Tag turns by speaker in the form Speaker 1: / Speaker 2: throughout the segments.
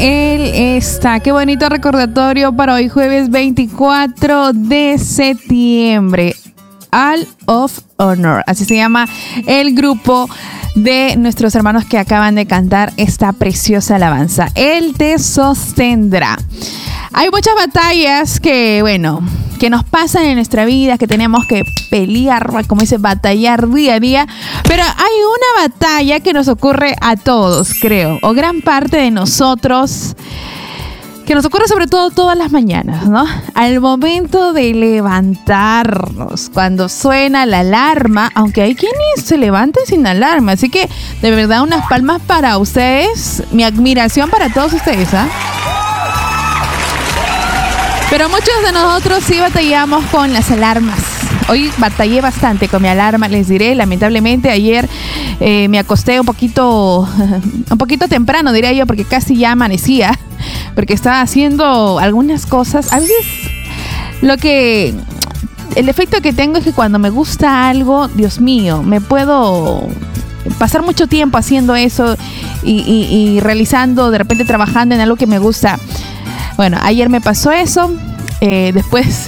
Speaker 1: él está. Qué bonito recordatorio para hoy, jueves 24 de septiembre. All of Honor, así se llama el grupo de nuestros hermanos que acaban de cantar esta preciosa alabanza. Él te sostendrá. Hay muchas batallas que nos pasan en nuestra vida, que tenemos que pelear, como dice, batallar día a día. Pero hay una batalla que nos ocurre a todos, creo, o gran parte de nosotros, que nos ocurre sobre todo todas las mañanas, ¿no? Al momento de levantarnos, cuando suena la alarma, aunque hay quienes se levantan sin alarma. Así que, de verdad, unas palmas para ustedes. Mi admiración para todos ustedes, ¿ah? Pero muchos de nosotros sí batallamos con las alarmas. Hoy batallé bastante con mi alarma, les diré. Lamentablemente ayer me acosté un poquito temprano, diría yo, porque casi ya amanecía, porque estaba haciendo algunas cosas. A veces el efecto que tengo es que cuando me gusta algo, Dios mío, me puedo pasar mucho tiempo haciendo eso y realizando, de repente trabajando en algo que me gusta. Bueno, ayer me pasó eso, después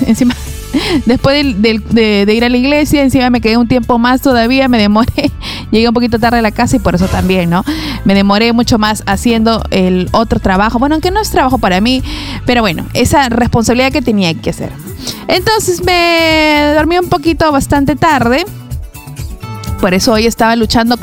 Speaker 1: de ir a la iglesia, encima me quedé un tiempo más todavía, me demoré, llegué un poquito tarde a la casa y por eso también, ¿no? Me demoré mucho más haciendo el otro trabajo, bueno, aunque no es trabajo para mí, pero bueno, esa responsabilidad que tenía que hacer. Entonces me dormí un poquito bastante tarde, por eso hoy estaba luchando con